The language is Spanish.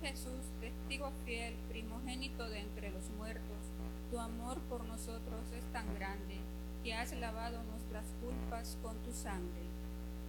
Jesús, testigo fiel, primogénito de entre los muertos, tu amor por nosotros es tan grande que has lavado nuestras culpas con tu sangre.